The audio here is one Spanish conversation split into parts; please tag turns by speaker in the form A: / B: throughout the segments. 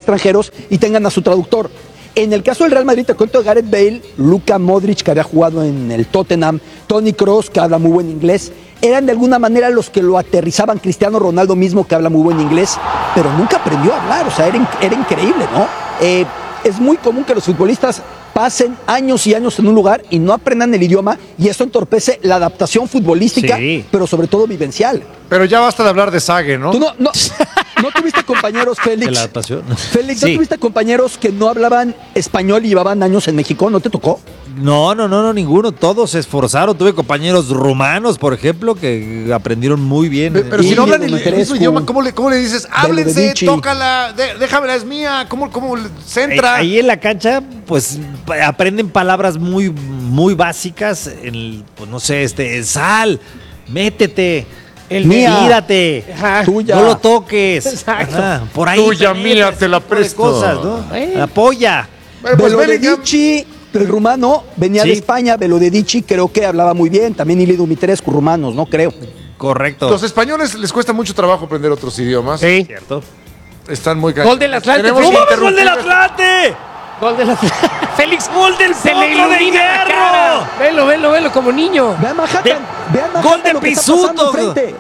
A: extranjeros y tengan a su traductor. En el caso del Real Madrid, te cuento de Gareth Bale, Luka Modric, que había jugado en el Tottenham, Toni Kroos, que habla muy buen inglés, eran de alguna manera los que lo aterrizaban. Cristiano Ronaldo mismo, que habla muy buen inglés, pero nunca aprendió a hablar, o sea, era increíble, ¿no? Es muy común que los futbolistas pasen años y años en un lugar y no aprendan el idioma, y eso entorpece la adaptación futbolística, pero sobre todo vivencial.
B: Pero ya basta de hablar de Sague, ¿no?
A: Tú no tuviste compañeros, Félix.
C: ¿De la adaptación?
A: Félix, ¿no tuviste compañeros que no hablaban español y llevaban años en México? ¿No te tocó?
C: No, ninguno. Todos se esforzaron. Tuve compañeros rumanos, por ejemplo, que aprendieron muy bien.
B: Pero si no hablan el mismo idioma, ¿cómo le dices? Háblense, tócala, déjamela, es mía. ¿Cómo se entra?
C: Ahí en la cancha, pues, aprenden palabras muy, muy básicas. Pues no sé, sal, métete. Mírate, tuya. No lo toques.
D: Exacto.
C: Por ahí.
B: Tuya, mía, te la presto.
C: Cosas, ¿no? Apoya.
A: Pues Belodedici, el rumano, venía de España. Belodedici creo que hablaba muy bien. También Iliad Dumitrescu, rumanos, ¿no? Creo.
C: Correcto.
B: Los españoles les cuesta mucho trabajo aprender otros idiomas.
D: Sí.
C: Cierto.
B: Están muy
D: Gol del Atlante.
C: ¡Gol del Atlante!
D: Gol del Atlante. Félix,
C: gol del
D: se le ilumina la cara. Velo como niño.
A: Vean Manhattan,
C: gol de
A: lo que está pasando
C: Pisuto.
A: enfrente.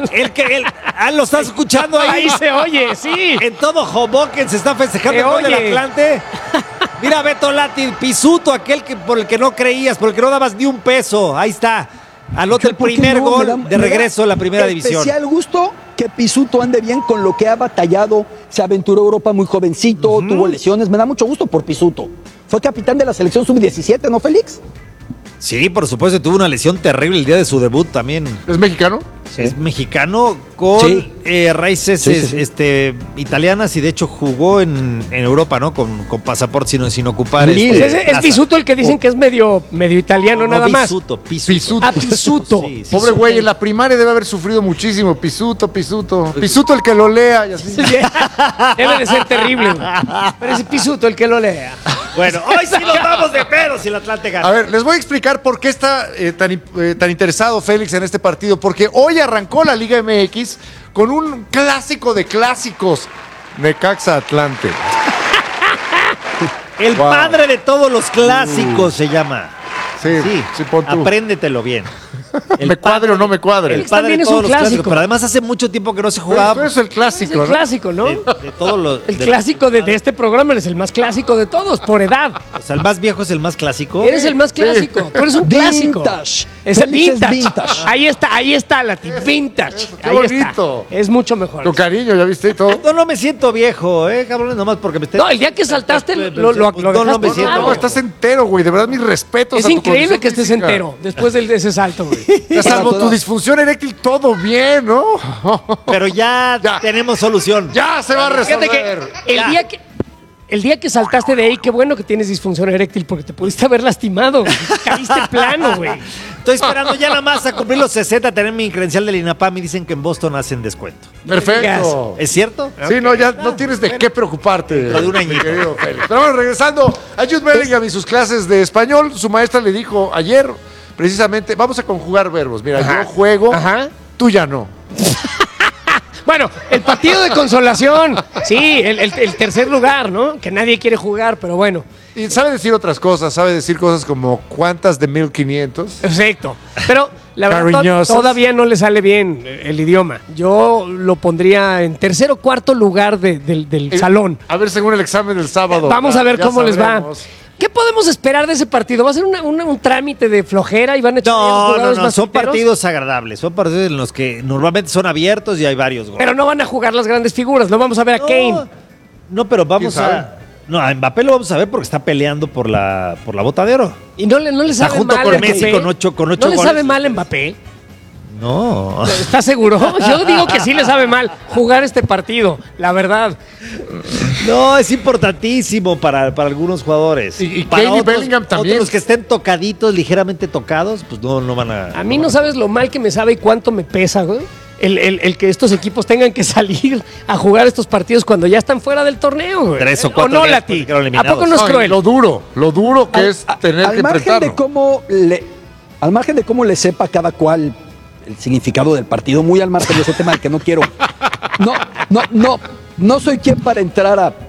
C: Lo estás escuchando ahí.
D: Ahí se oye, sí.
C: En todo Hoboken se está festejando
D: Se
C: el gol del
D: oye.
C: Atlante. Mira, Beto Lati, Pisuto, aquel por el que no creías, por el que no dabas ni un peso. Ahí está. Anota el
A: ¿Por qué
C: primer
A: no?
C: gol de regreso a la primera división.
A: Especial gusto que Pisuto ande bien con lo que ha batallado. Se aventuró a Europa muy jovencito, tuvo lesiones. Me da mucho gusto por Pisuto. Fue capitán de la selección sub-17, ¿no, Félix?
C: Sí, por supuesto, tuvo una lesión terrible el día de su debut también.
B: ¿Es mexicano?
C: Sí. Es mexicano con raíces italianas, y de hecho jugó en Europa, ¿no? Con pasaporte sin ocupar.
D: Es Pisuto el que dicen que es medio italiano, nada más.
C: Pisuto.
D: Ah, Pisuto.
C: Sí,
B: Pobre güey, en la primaria debe haber sufrido muchísimo. Pisuto. Pisuto el que lo lea y así.
D: Debe de ser terrible, güey. Pero es Pisuto el que lo lea.
C: Bueno, hoy sí nos vamos de pedo si el Atlante gana.
B: A ver, les voy a explicar por qué está tan interesado Félix en este partido. Porque hoy arrancó la Liga MX con un clásico de clásicos. Necaxa Atlante.
C: El padre de todos los clásicos se llama.
B: Sí, pon tú.
C: Apréndetelo bien.
B: ¿Me cuadre o no me cuadre?
C: El padre de todos los clásicos. Pero además hace mucho tiempo que no se jugaba.
B: Pero es el clásico,
D: Es el clásico, ¿no?
C: De todos los,
D: el clásico de este programa es el más clásico de todos, por edad.
C: O sea, el más viejo es el más clásico.
D: Eres el más clásico. Tú eres un clásico.
A: Vintage.
D: Es el
A: Félix
D: vintage.
A: es vintage.
D: Ahí está, Lati. Vintage.
B: Qué
D: Ahí
B: bonito.
D: está. Es mucho mejor.
B: Tu cariño, ¿ya viste? Y todo.
C: No me siento viejo, cabrones, nomás porque me estés...
D: No, el día que saltaste lo
C: no
D: dejaste
C: me siento.
D: claro.
B: No, estás entero, güey. De verdad, mis respetos.
D: Es
B: a tu
D: increíble
B: condición
D: que estés
B: física.
D: entero después de ese salto, güey.
B: Ya salvo tu disfunción eréctil, todo bien, ¿no?
C: Pero ya tenemos solución.
B: Ya se va a
D: Fíjate
B: resolver.
D: que el día que saltaste de ahí, qué bueno que tienes disfunción eréctil porque te pudiste haber lastimado. Caíste plano, güey.
C: Estoy esperando ya nada más a cumplir los 60, tener mi credencial del INAPAM y dicen que en Boston hacen descuento.
B: Perfecto.
C: ¿Es cierto?
B: Sí, no, ya no tienes de qué preocuparte.
C: Dentro de un
B: mi
C: añito.
B: querido Félix. Pero bueno, regresando a Jude Bellingham y sus clases de español, su maestra le dijo ayer, precisamente, vamos a conjugar verbos. Mira, yo juego, tú ya no.
D: Bueno, el partido de consolación. Sí, el tercer lugar, ¿no? Que nadie quiere jugar, pero bueno.
B: Y sabe decir otras cosas, sabe decir cosas como ¿cuántas de 1500?
D: Exacto. Pero la verdad
B: Cariñosas.
D: todavía no le sale bien el idioma. Yo lo pondría en tercer o cuarto lugar del salón.
B: A ver, según el examen del sábado.
D: Vamos a ver
B: Ya
D: cómo les va.
B: sabremos.
D: ¿Qué podemos esperar de ese partido? ¿Va a ser un trámite de flojera y van a echar a los jugadores más
C: son
D: piteros?
C: partidos agradables. Son partidos en los que normalmente son abiertos y hay varios goles.
D: Pero no van a jugar las grandes figuras. No vamos a ver a Kane.
C: No, pero vamos
B: ¿Quién sabe?
C: No, a Mbappé lo vamos a ver porque está peleando por la Bota de Oro.
D: Y no le
C: Está
D: sabe
C: junto
D: mal
C: con
D: a Mbappé.
C: Messi con ocho
D: ¿No le
C: goles.
D: sabe mal Mbappé?
C: No.
D: ¿Estás seguro? Yo digo que sí le sabe mal jugar este partido, la verdad.
C: No, es importantísimo para algunos jugadores.
B: Y
C: para
B: Kane y Bellingham también.
C: Otros que estén tocaditos, ligeramente tocados, pues no van a...
D: A mí no sabes lo mal que me sabe y cuánto me pesa, güey. El que estos equipos tengan que salir a jugar estos partidos cuando ya están fuera del torneo, güey.
C: 3 o 4
D: ¿O no,
C: días
D: Lati?
C: porque quedaron
D: ¿A
C: eliminados.
D: poco no es
B: Ay,
D: cruel?
B: lo duro que es tener
A: al
B: que
A: margen
B: enfrentarlo.
A: de al margen de cómo le sepa cada cual el significado del partido, muy al margen de ese tema del que no quiero. No soy quien para entrar